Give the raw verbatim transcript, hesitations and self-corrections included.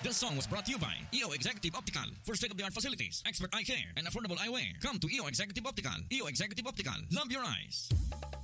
The song was brought to you by E O Executive Optical for state-of-the-art facilities, expert eye care, and affordable eyewear. Come to E O Executive Optical. E O Executive Optical. Love your eyes.